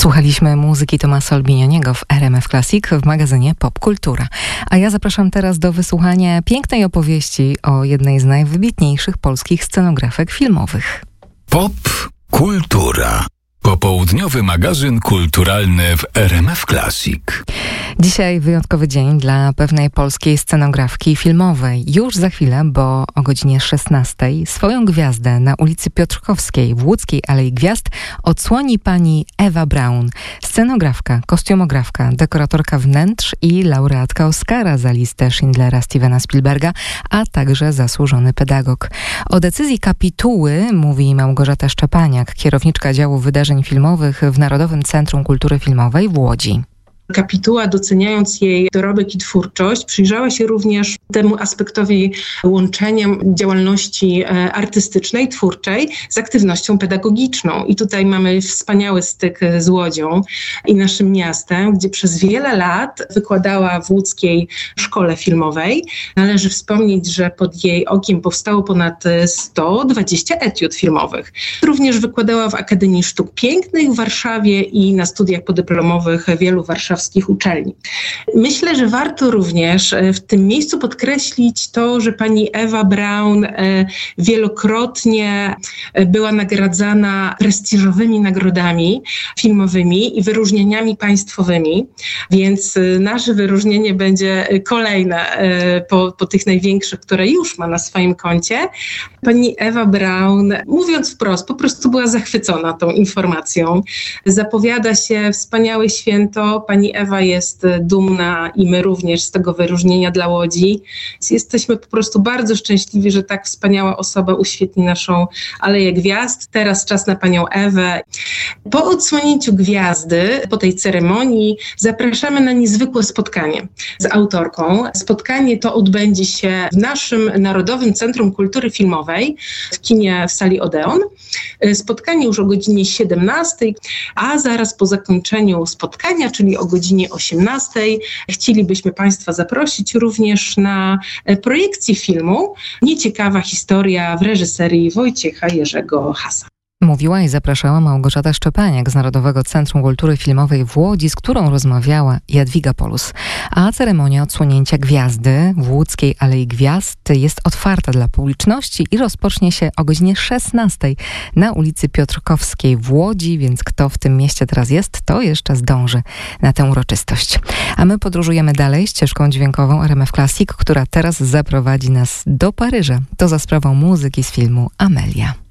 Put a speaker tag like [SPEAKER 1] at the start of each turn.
[SPEAKER 1] Słuchaliśmy muzyki Tomasa Olbinianiego w RMF Classic w magazynie Pop Kultura. A ja zapraszam teraz do wysłuchania pięknej opowieści o jednej z najwybitniejszych polskich scenografek filmowych.
[SPEAKER 2] Pop Kultura. Popołudniowy magazyn kulturalny w RMF Classic.
[SPEAKER 1] Dzisiaj wyjątkowy dzień dla pewnej polskiej scenografki filmowej. Już za chwilę, bo o godzinie 16 swoją gwiazdę na ulicy Piotrkowskiej w łódzkiej Alei Gwiazd odsłoni pani Ewa Braun. Scenografka, kostiumografka, dekoratorka wnętrz i laureatka Oscara za listę Schindlera Stevena Spielberga, a także zasłużony pedagog. O decyzji kapituły mówi Małgorzata Szczepaniak, kierowniczka działu wydarzeń filmowych w Narodowym Centrum Kultury Filmowej w Łodzi.
[SPEAKER 3] Kapituła, doceniając jej dorobek i twórczość, przyjrzała się również temu aspektowi łączenia działalności artystycznej, twórczej z aktywnością pedagogiczną. I tutaj mamy wspaniały styk z Łodzią i naszym miastem, gdzie przez wiele lat wykładała w łódzkiej szkole filmowej. Należy wspomnieć, że pod jej okiem powstało ponad 120 etiud filmowych. Również wykładała w Akademii Sztuk Pięknych w Warszawie i na studiach podyplomowych wielu warszawskich uczelni. Myślę, że warto również w tym miejscu podkreślić to, że pani Ewa Braun wielokrotnie była nagradzana prestiżowymi nagrodami filmowymi i wyróżnieniami państwowymi, więc nasze wyróżnienie będzie kolejne po tych największych, które już ma na swoim koncie. Pani Ewa Braun, mówiąc wprost, po prostu była zachwycona tą informacją. Zapowiada się wspaniałe święto. Pani Ewa jest dumna i my również z tego wyróżnienia dla Łodzi. Jesteśmy po prostu bardzo szczęśliwi, że tak wspaniała osoba uświetni naszą Aleję Gwiazd. Teraz czas na panią Ewę. Po odsłonięciu gwiazdy, po tej ceremonii, zapraszamy na niezwykłe spotkanie z autorką. Spotkanie to odbędzie się w naszym Narodowym Centrum Kultury Filmowej w kinie w sali Odeon. Spotkanie już o godzinie 17, a zaraz po zakończeniu spotkania, czyli o godzinie 18, chcielibyśmy Państwa zaprosić również na projekcję filmu Nieciekawa historia w reżyserii Wojciecha Jerzego Hasa.
[SPEAKER 1] Mówiła i zapraszała Małgorzata Szczepaniak z Narodowego Centrum Kultury Filmowej w Łodzi, z którą rozmawiała Jadwiga Polus. A ceremonia odsłonięcia gwiazdy w łódzkiej Alei Gwiazd jest otwarta dla publiczności i rozpocznie się o godzinie 16 na ulicy Piotrkowskiej w Łodzi, więc kto w tym mieście teraz jest, to jeszcze zdąży na tę uroczystość. A my podróżujemy dalej ścieżką dźwiękową RMF Classic, która teraz zaprowadzi nas do Paryża. To za sprawą muzyki z filmu Amelia.